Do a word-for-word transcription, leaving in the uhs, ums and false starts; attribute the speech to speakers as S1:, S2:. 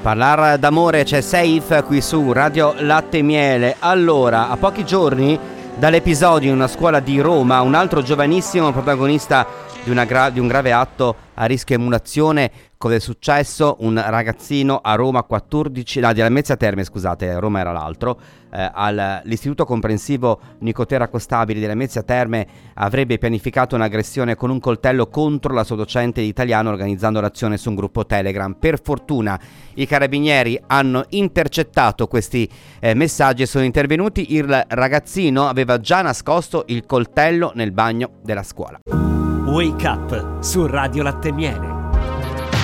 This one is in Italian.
S1: Parlare d'amore c'è Safe qui su Radio Latte e Miele. Allora, a pochi giorni dall'episodio in una scuola di Roma, un altro giovanissimo protagonista di, una gra- di un grave atto a rischio emulazione. Cosa è successo? Un ragazzino a Roma quattordici, no, di Lamezia Terme, scusate, Roma era l'altro, eh, all'istituto comprensivo Nicotera Costabili di Lamezia Terme avrebbe pianificato un'aggressione con un coltello contro la sua docente di italiano, organizzando l'azione su un gruppo Telegram. Per fortuna i carabinieri hanno intercettato questi eh, messaggi e sono intervenuti. Il ragazzino aveva già nascosto il coltello nel bagno della scuola.
S2: Wake Up su Radio Latte e Miele.